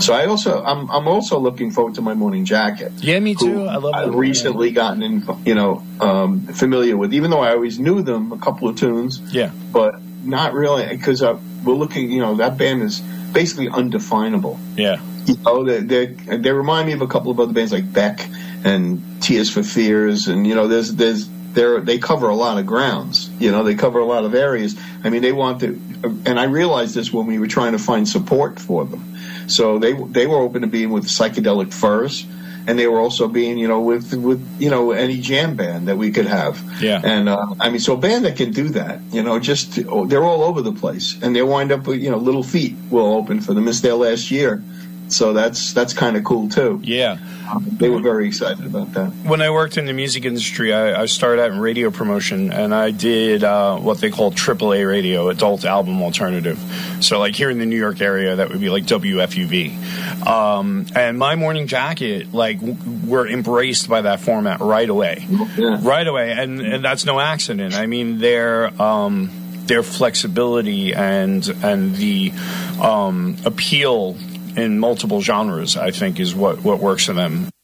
So I'm also looking forward to my Morning Jacket. Yeah, me too. I love. I've recently gotten in, familiar with, even though I always knew them, a couple of tunes. Yeah, but not really, because we're looking. That band is basically undefinable. Yeah. They remind me of a couple of other bands like Beck and Tears for Fears, and they cover a lot of grounds. They cover a lot of areas. I mean, they want to, and I realized this when we were trying to find support for them. So they were open to being with Psychedelic Furs, and they were also being with any jam band that we could have. Yeah. And so a band that can do that, they're all over the place, and they wind up with Little Feat will open for them. Missed their last year. So that's kind of cool too. Yeah, they were very excited about that. When I worked in the music industry, I started out in radio promotion, and I did what they call AAA radio, Adult Album Alternative. So like here in the New York area, that would be like WFUV. And my Morning Jacket, were embraced by that format right away. Yeah. Right away, and that's no accident. I mean, their flexibility and the appeal in multiple genres, I think, is what works for them.